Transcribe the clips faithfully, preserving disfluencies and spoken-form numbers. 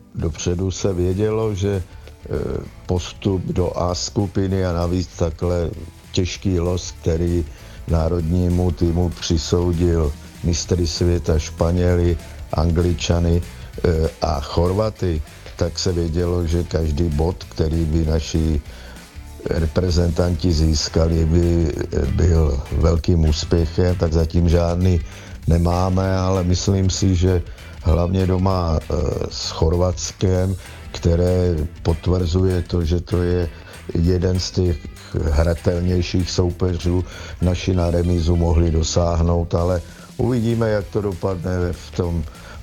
dopředu se vědělo, že postup do A skupiny a navíc takhle těžký los, který národnímu týmu přisoudil mistry světa Španěli, Angličany a Chorvaty, tak se vědělo, že každý bod, který by naši reprezentanti získali, by byl velkým úspěchem, tak zatím žádný nemáme, ale myslím si, že hlavně doma s Chorvatskem, které potvrzuje to, že to je jeden z těch hratelnějších soupeřů, naši na remízu mohli dosáhnout, ale uvidíme, jak to dopadne v tom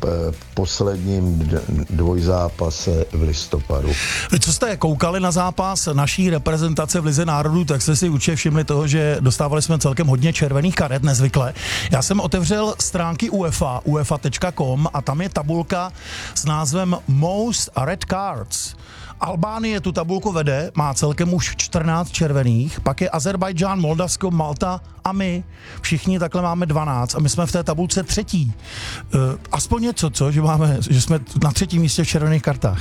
posledním dvojzápase v listopadu. Vy, co jste koukali na zápas naší reprezentace v Lize národů, tak jste si určitě všimli toho, že dostávali jsme celkem hodně červených karet nezvykle. Já jsem otevřel stránky UEFA, uefa tečka com, a tam je tabulka s názvem Most Red Cards. Albánie tu tabulku vede, má celkem už čtrnáct červených, pak je Azerbajdžán, Moldavsko, Malta a my. Všichni takhle máme dvanáct a my jsme v té tabulce třetí. E, aspoň něco, co? Že, máme, že jsme na třetím místě v červených kartách.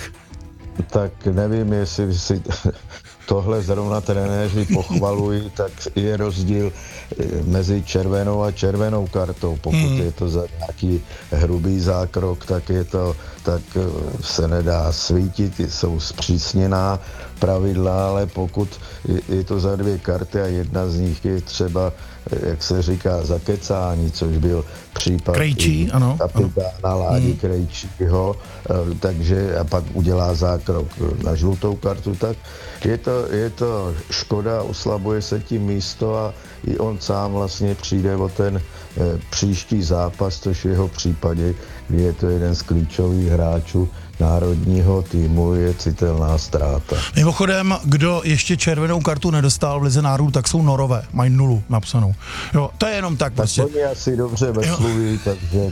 Tak nevím, jestli si tohle zrovna trenéři pochvalují, tak je rozdíl mezi červenou a červenou kartou. Pokud hmm. je to za nějaký hrubý zákrok, tak je to, tak se nedá svítit, jsou zpřísněná pravidla, ale pokud je to za dvě karty a jedna z nich je třeba, jak se říká, zakecání, což byl případ Krejčí, ano, kapitána Ládi hmm. Krejčího, takže a pak udělá zákrok na žlutou kartu, tak je to, je to škoda, oslabuje se tím místo a i on sám vlastně přijde o ten e, příští zápas, což v jeho případě, kdy je to jeden z klíčových hráčů národního týmu, je citelná ztráta. Mimochodem, kdo ještě červenou kartu nedostal v Lize národů, tak jsou Norové, mají nulu napsanou. Jo, to je jenom tak, tak prostě. Tak oni asi dobře veslují, takže...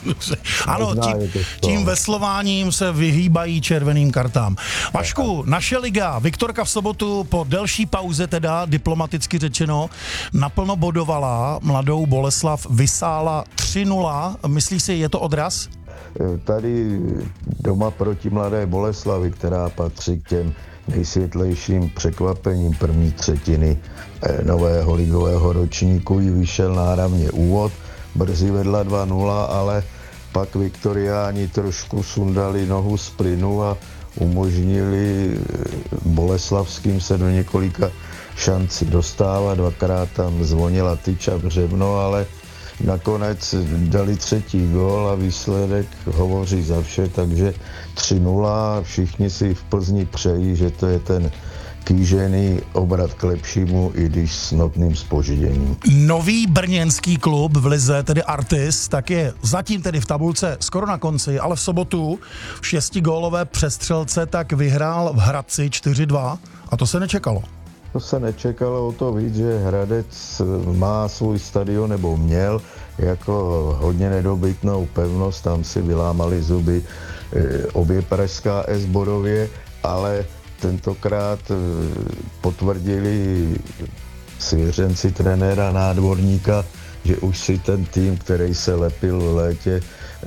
Ano, tím, tím veslováním se vyhýbají červeným kartám. Vašku, naše liga, Viktorka v sobotu po delší pauze, teda diplomaticky řečeno, naplno bodovala, mladou Boleslav vysála tři nula. Myslíš si, je to odraz? Tady doma proti Mladé Boleslavi, která patří k těm nejsvětlejším překvapením první třetiny nového ligového ročníku, jí vyšel náramně úvod, brzy vedla dva nula, ale pak Viktoriáni trošku sundali nohu z plynu a umožnili boleslavským se do několika šancí dostávat, dvakrát tam zvonila tyč a břevno, ale nakonec dali třetí gól a výsledek hovoří za vše, takže tři nula, všichni si v Plzni přejí, že to je ten kýžený obrat k lepšímu, i když s notným zpožděním. Nový brněnský klub v lize, tedy Artis, tak je zatím tedy v tabulce skoro na konci, ale v sobotu v šestigólové přestřelce tak vyhrál v Hradci čtyři dva a to se nečekalo. To se nečekalo, o to víc, že Hradec má svůj stadion, nebo měl, jako hodně nedobytnou pevnost, tam si vylámali zuby obě pražská S bodově, ale tentokrát potvrdili svěřenci trenéra Nádvorníka, že už si ten tým, který se lepil v létě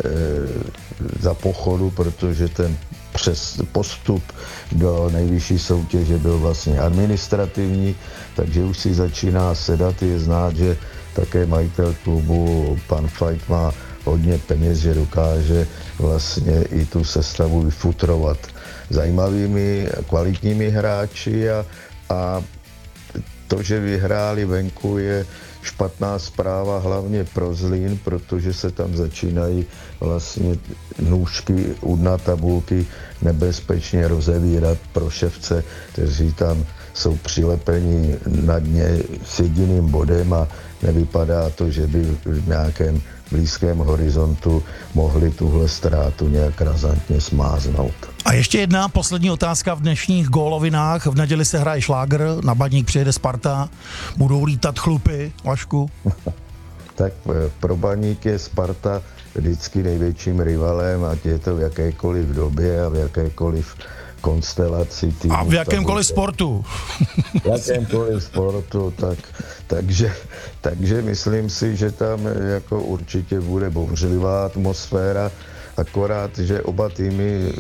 za pochodu, protože ten přes postup do nejvyšší soutěže byl vlastně administrativní, takže už si začíná sedat. Je znát, že také majitel klubu, pan Fajt, má hodně peněz, že dokáže vlastně i tu sestavu vyfutrovat zajímavými, kvalitními hráči a, a to, že vyhráli venku, je špatná zpráva hlavně pro Zlín, protože se tam začínají vlastně nůžky u dna tabulky nebezpečně rozevírat pro ševce, kteří tam jsou přilepeni na dně s jediným bodem a nevypadá to, že by v nějakém blízkém horizontu mohli tuhle ztrátu nějak razantně smáznout. A ještě jedna poslední otázka v dnešních gólovinách. V neděli se hraje šlágr, na Baník přijede Sparta, budou lítat chlupy, Vašku? Tak pro Baník je Sparta vždycky největším rivalem, ať je to v jakékoliv době a v jakékoliv konstelaci týmu. A v jakémkoliv sportu. V jakémkoliv sportu, tak, takže, takže myslím si, že tam jako určitě bude bouřlivá atmosféra, akorát, že oba týmy